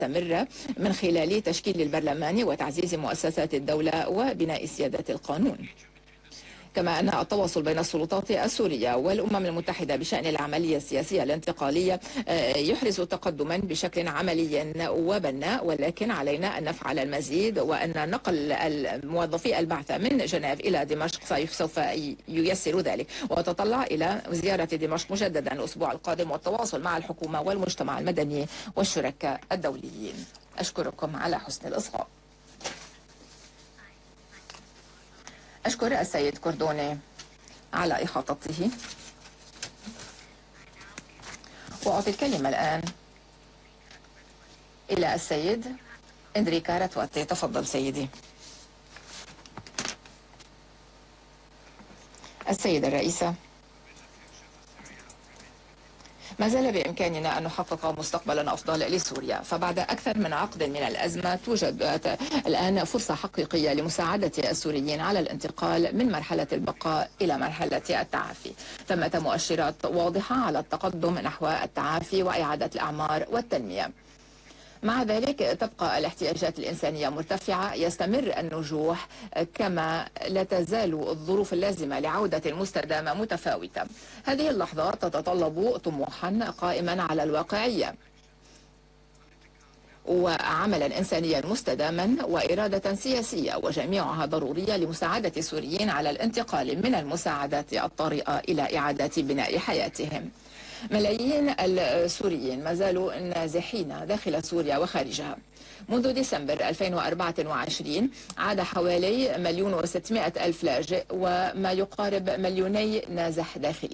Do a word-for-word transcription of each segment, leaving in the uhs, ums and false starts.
تستمر من خلال تشكيل البرلمان وتعزيز مؤسسات الدولة وبناء سيادة القانون. كما أن التواصل بين السلطات السورية والأمم المتحدة بشأن العملية السياسية الانتقالية يحرز تقدما بشكل عملي وبناء، ولكن علينا أن نفعل المزيد، وأن نقل موظفي البعثة من جنيف إلى دمشق سوف ييسر ذلك، وتطلع إلى زيارة دمشق مجددا الأسبوع القادم والتواصل مع الحكومة والمجتمع المدني والشركاء الدوليين. أشكركم على حسن الإصغاء. أشكر السيد كردوني على إحاطته، وأعطي الكلمة الآن إلى السيد إندريكا راتواتي. تفضل سيدي. السيدة الرئيسة، ما زال بإمكاننا أن نحقق مستقبلا أفضل لسوريا، فبعد أكثر من عقد من الأزمة توجد الآن فرصة حقيقية لمساعدة السوريين على الانتقال من مرحلة البقاء إلى مرحلة التعافي. ثمة مؤشرات واضحة على التقدم نحو التعافي وإعادة الأعمار والتنمية. مع ذلك تبقى الاحتياجات الإنسانية مرتفعة، يستمر النجوح، كما لا تزال الظروف اللازمة لعودة المستدامة متفاوتة. هذه اللحظات تتطلب طموحا قائما على الواقعية وعملا إنسانيا مستداما وإرادة سياسية، وجميعها ضرورية لمساعدة السوريين على الانتقال من المساعدات الطارئة إلى إعادة بناء حياتهم. ملايين السوريين ما زالوا نازحين داخل سوريا وخارجها. منذ ديسمبر ألفين وأربعة وعشرين عاد حوالي مليون وستمائة ألف لاجئ وما يقارب مليوني نازح داخلي.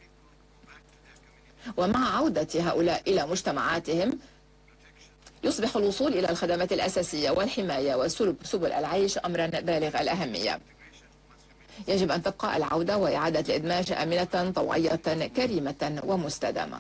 ومع عودة هؤلاء إلى مجتمعاتهم يصبح الوصول إلى الخدمات الأساسية والحماية وسبل العيش أمرا بالغ الأهمية. يجب أن تبقى العودة وإعادة الإدماج آمنة طوعية كريمة ومستدامة.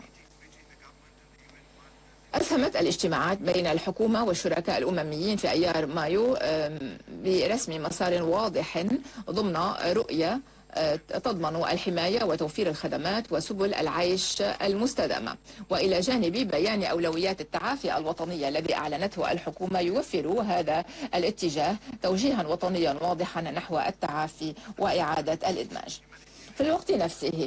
أسهمت الاجتماعات بين الحكومة والشركاء الأمميين في أيار مايو برسم مسار واضح ضمن رؤية تضمن الحماية وتوفير الخدمات وسبل العيش المستدامة، وإلى جانب بيان أولويات التعافي الوطنية الذي أعلنته الحكومة يوفر هذا الاتجاه توجيها وطنيا واضحا نحو التعافي وإعادة الإدماج. في الوقت نفسه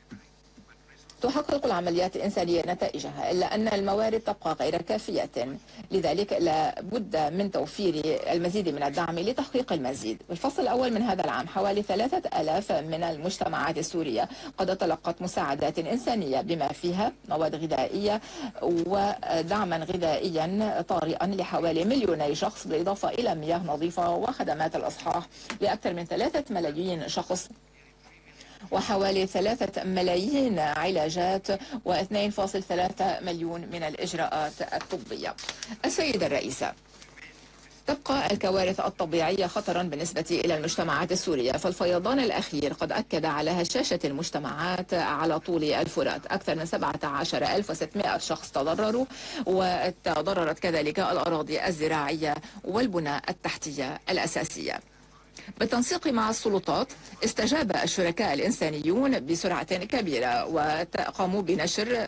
تحقق العمليات الإنسانية نتائجها، إلا أن الموارد تبقى غير كافية، لذلك لا بد من توفير المزيد من الدعم لتحقيق المزيد. في الفصل الأول من هذا العام حوالي ثلاثة آلاف من المجتمعات السورية قد تلقت مساعدات إنسانية بما فيها مواد غذائية ودعما غذائيا طارئا لحوالي مليوني شخص، بالإضافة إلى مياه نظيفة وخدمات الإصحاح لأكثر من ثلاثة ملايين شخص، وحوالي ثلاثة ملايين علاجات واثنين فاصلة ثلاثة مليون من الإجراءات الطبية. السيدة الرئيسة، تبقى الكوارث الطبيعية خطرا بالنسبة إلى المجتمعات السورية، فالفيضان الأخير قد أكد على هشاشة المجتمعات على طول الفرات. أكثر من سبعة عشر ألف وستمائة شخص تضرروا، وتضررت كذلك الأراضي الزراعية والبنى التحتية الأساسية. بالتنسيق مع السلطات استجاب الشركاء الإنسانيون بسرعة كبيرة وقاموا بنشر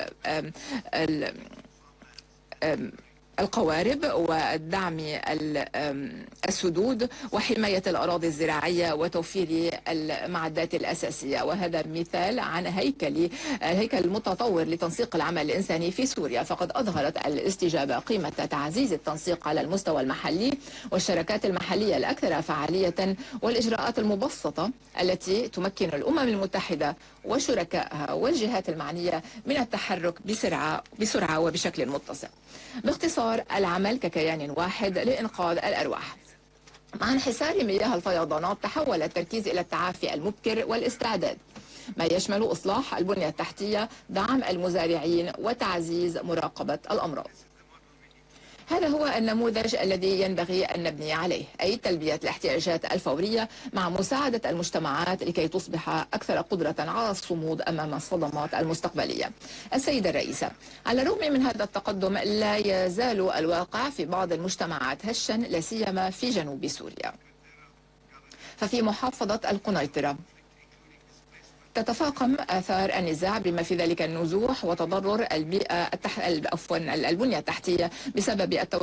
القوارب ودعم السدود وحماية الأراضي الزراعية وتوفير المعدات الأساسية، وهذا مثال عن هيكل الهيكل المتطور لتنسيق العمل الإنساني في سوريا. فقد أظهرت الاستجابة قيمة تعزيز التنسيق على المستوى المحلي والشركات المحلية الأكثر فعالية والإجراءات المبسطة التي تمكن الأمم المتحدة وشركائها والجهات المعنية من التحرك بسرعة بسرعة وبشكل متصل. باختصار، العمل ككيان واحد لإنقاذ الأرواح. مع انحسار مياه الفيضانات تحول التركيز إلى التعافي المبكر والاستعداد، ما يشمل إصلاح البنية التحتية، دعم المزارعين، وتعزيز مراقبة الأمراض. هذا هو النموذج الذي ينبغي أن نبني عليه، أي تلبية الاحتياجات الفورية مع مساعدة المجتمعات لكي تصبح أكثر قدرة على الصمود أمام الصدمات المستقبلية. السيدة الرئيسة، على الرغم من هذا التقدم لا يزال الواقع في بعض المجتمعات هشا، لا سيما في جنوب سوريا. ففي محافظة القنيطرة تتفاقم آثار النزاع بما في ذلك النزوح وتضرر البيئة التح... عفوا البنية التحتية بسبب التوقف